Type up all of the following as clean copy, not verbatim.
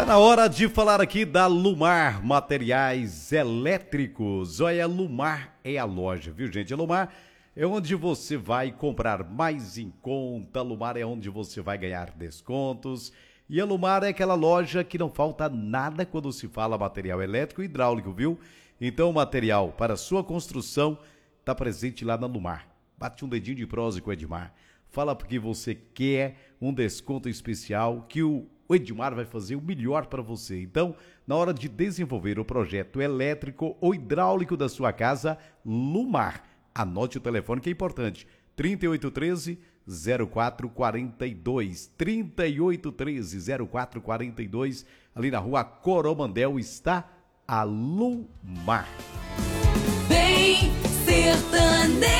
Tá na hora de falar aqui da Lumar Materiais Elétricos. Olha, a Lumar é a loja, viu, gente? A Lumar é onde você vai comprar mais em conta. A Lumar é onde você vai ganhar descontos. E a Lumar é aquela loja que não falta nada quando se fala material elétrico e hidráulico, viu? Então, o material para sua construção está presente lá na Lumar. Bate um dedinho de prosa com o Edmar. Fala porque você quer um desconto especial que o Edmar vai fazer o melhor para você. Então, na hora de desenvolver o projeto elétrico ou hidráulico da sua casa, Lumar. Anote o telefone que é importante. 3813-0442. 3813-0442. Ali na rua Coromandel está a Lumar. Bem sertanejo.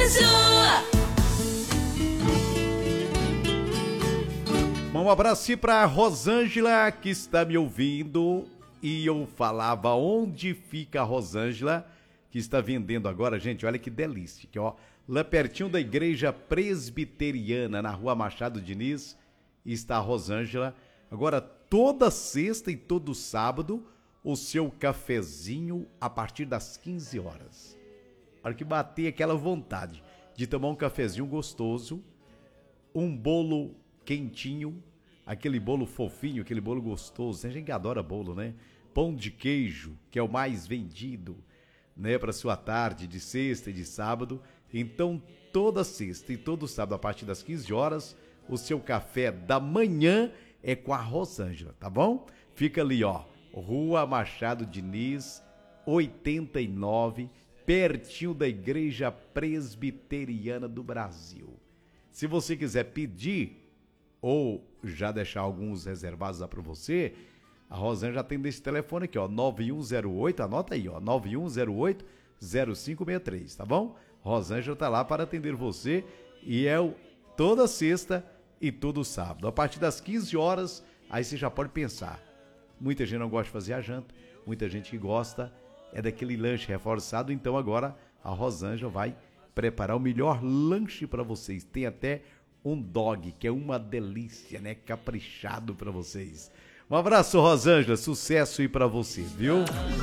Um abraço para a Rosângela que está me ouvindo. E eu falava onde fica a Rosângela, que está vendendo agora, gente, olha que delícia, que ó, lá pertinho da Igreja Presbiteriana, na Rua Machado Diniz, está a Rosângela. Agora, toda sexta e todo sábado, o seu cafezinho a partir das 15 horas. A hora que bater aquela vontade de tomar um cafezinho gostoso, um bolo quentinho, aquele bolo fofinho, aquele bolo gostoso. Tem gente que adora bolo, né? Pão de queijo, que é o mais vendido, né, para sua tarde de sexta e de sábado. Então, toda sexta e todo sábado, a partir das 15 horas, o seu café da manhã é com a Rosângela, tá bom? Fica ali, ó, Rua Machado Diniz, 89, pertinho da Igreja Presbiteriana do Brasil. Se você quiser pedir ou já deixar alguns reservados lá para você, a Rosângela já tem desse telefone aqui, ó, 9108, anota aí, ó, 9108-0563, tá bom? Rosângela tá lá para atender você e é toda sexta e todo sábado. A partir das 15 horas, aí você já pode pensar. Muita gente não gosta de fazer a janta, muita gente que gosta é daquele lanche reforçado, então agora a Rosângela vai preparar o melhor lanche para vocês. Tem até um dog, que é uma delícia, né? Caprichado para vocês. Um abraço, Rosângela. Sucesso aí para você, viu?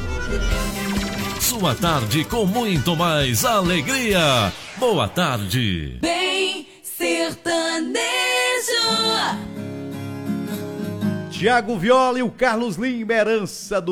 Sua tarde com muito mais alegria. Boa tarde. Bem sertanejo. Tiago Viola e o Carlos Lima, herança do